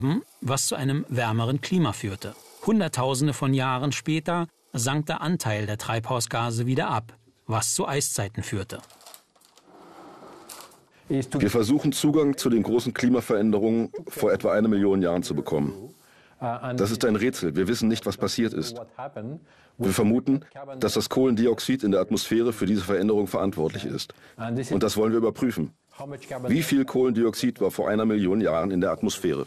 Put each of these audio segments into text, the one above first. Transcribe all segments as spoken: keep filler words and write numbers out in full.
was zu einem wärmeren Klima führte. Hunderttausende von Jahren später sank der Anteil der Treibhausgase wieder ab, was zu Eiszeiten führte. Wir versuchen, Zugang zu den großen Klimaveränderungen vor etwa einer Million Jahren zu bekommen. Das ist ein Rätsel. Wir wissen nicht, was passiert ist. Wir vermuten, dass das Kohlendioxid in der Atmosphäre für diese Veränderung verantwortlich ist. Und das wollen wir überprüfen. Wie viel Kohlendioxid war vor einer Million Jahren in der Atmosphäre?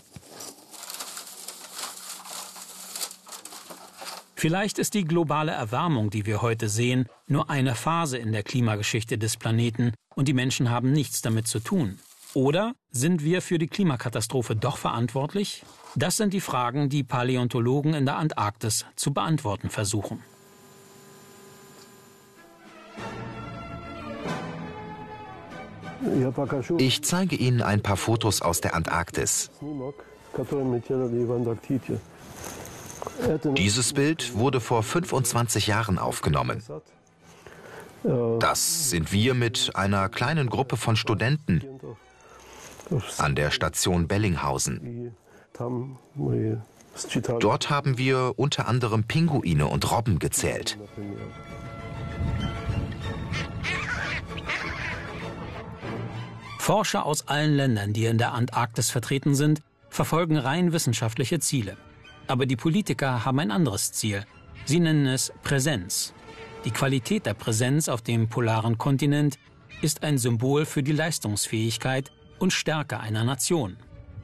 Vielleicht ist die globale Erwärmung, die wir heute sehen, nur eine Phase in der Klimageschichte des Planeten und die Menschen haben nichts damit zu tun. Oder sind wir für die Klimakatastrophe doch verantwortlich? Das sind die Fragen, die Paläontologen in der Antarktis zu beantworten versuchen. Ich zeige Ihnen ein paar Fotos aus der Antarktis. Dieses Bild wurde vor fünfundzwanzig Jahren aufgenommen. Das sind wir mit einer kleinen Gruppe von Studenten an der Station Bellinghausen. Dort haben wir unter anderem Pinguine und Robben gezählt. Forscher aus allen Ländern, die in der Antarktis vertreten sind, verfolgen rein wissenschaftliche Ziele. Aber die Politiker haben ein anderes Ziel. Sie nennen es Präsenz. Die Qualität der Präsenz auf dem polaren Kontinent ist ein Symbol für die Leistungsfähigkeit und Stärke einer Nation.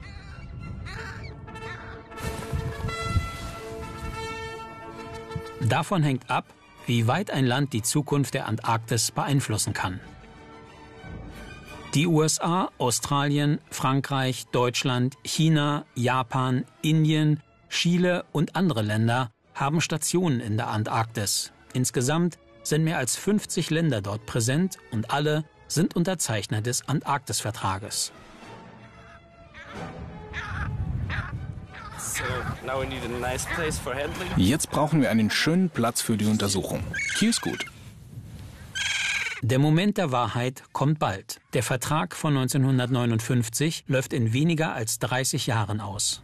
Davon hängt ab, wie weit ein Land die Zukunft der Antarktis beeinflussen kann. Die U S A, Australien, Frankreich, Deutschland, China, Japan, Indien, Chile und andere Länder haben Stationen in der Antarktis. Insgesamt sind mehr als fünfzig Länder dort präsent und alle sind Unterzeichner des Antarktisvertrages. Jetzt brauchen wir einen schönen Platz für die Untersuchung. Hier ist gut. Der Moment der Wahrheit kommt bald. Der Vertrag von neunzehnhundertneunundfünfzig läuft in weniger als dreißig Jahren aus.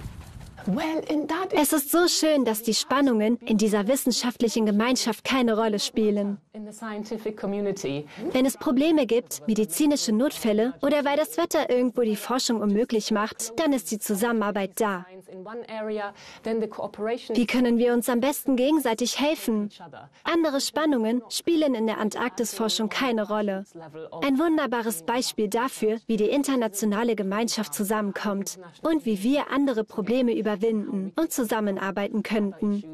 Es ist so schön, dass die Spannungen in dieser wissenschaftlichen Gemeinschaft keine Rolle spielen. Wenn es Probleme gibt, medizinische Notfälle oder weil das Wetter irgendwo die Forschung unmöglich macht, dann ist die Zusammenarbeit da. Wie können wir uns am besten gegenseitig helfen? Andere Spannungen spielen in der Antarktisforschung keine Rolle. Ein wunderbares Beispiel dafür, wie die internationale Gemeinschaft zusammenkommt und wie wir andere Probleme überwinden und zusammenarbeiten könnten.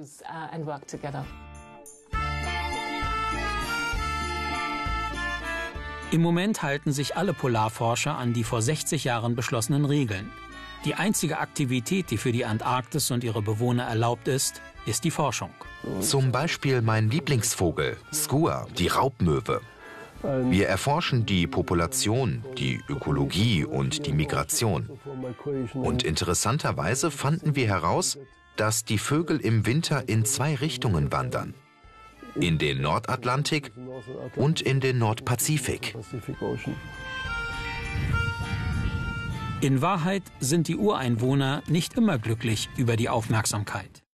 Im Moment halten sich alle Polarforscher an die vor sechzig Jahren beschlossenen Regeln. Die einzige Aktivität, die für die Antarktis und ihre Bewohner erlaubt ist, ist die Forschung. Zum Beispiel mein Lieblingsvogel, Skua, die Raubmöwe. Wir erforschen die Population, die Ökologie und die Migration. Und interessanterweise fanden wir heraus, dass die Vögel im Winter in zwei Richtungen wandern. In den Nordatlantik und in den Nordpazifik. In Wahrheit sind die Ureinwohner nicht immer glücklich über die Aufmerksamkeit.